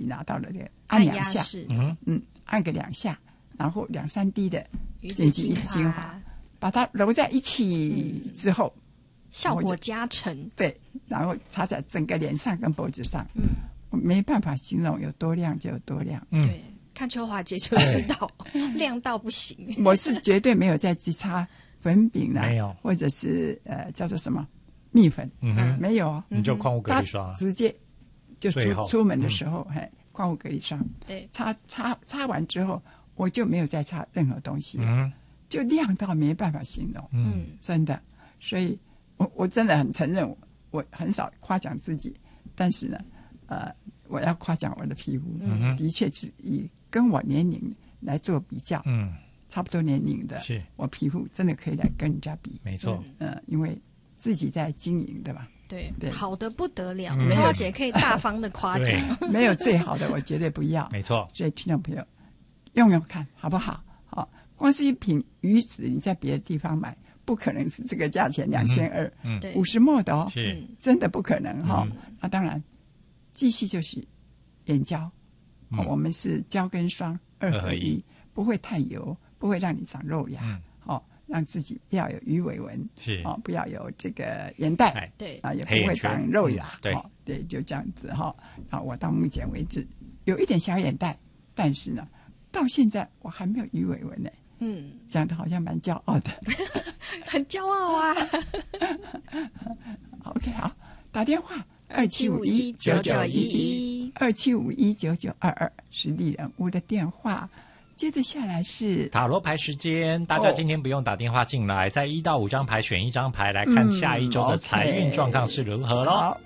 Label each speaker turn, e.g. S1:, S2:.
S1: 拿到了按2下，按个2下，然后2、3滴的
S2: 鱼
S1: 电
S2: 子精
S1: 解精华，把它揉在一起之后，
S2: 效果加成。
S1: 对，然后擦在整个脸上跟脖子上，我没办法形容有多亮就有多亮。
S2: 对，看秋华姐就知道亮到不行。
S1: 我是绝对没有再去擦粉饼啦，
S3: 没有，
S1: 或者是叫做什么蜜粉，没有，
S3: 你就矿物隔离霜，
S1: 直接就出门的时候，矿物隔离霜，
S2: 对，
S1: 擦完之后，我就没有再擦任何东西，就亮到没办法形容，真的，所以我真的很承认，我很少夸奖自己，但是呢，我要夸奖我的皮肤，的确是以跟我年龄来做比较，差不多年龄的，
S3: 是
S1: 我皮肤真的可以来跟人家比，
S3: 没错，
S1: 因为自己在经营，对吧？
S2: 对，好的不得了，
S1: 秋
S2: 华姐可以大方的夸奖，
S1: 没有最好的，我绝对不要，
S3: 没错。
S1: 所以听众朋友用用看好不好？好，光是一瓶鱼子，你在别的地方买，不可能是这个价钱2250ml的哦，
S3: 是
S1: 真的不可能哈。那当然，继续就是眼胶，我们是胶跟霜2合1，不会太油，不会让你长肉芽，让自己不要有鱼尾纹，
S3: 是
S1: 不要有这个眼袋，
S2: 对
S1: 也不会长肉芽，
S3: 对，
S1: 就这样子哈。我到目前为止有一点小眼袋，但是呢，到现在我还没有鱼尾纹呢。讲的好像蛮骄傲的，
S2: 很骄傲啊。
S1: OK， 好，打电话27519911，27519922实力人物的电话。接着下来是
S3: 塔罗牌时间，大家今天不用打电话进来，在1到5张牌选1张牌来看下一周的财运状况是如何咯。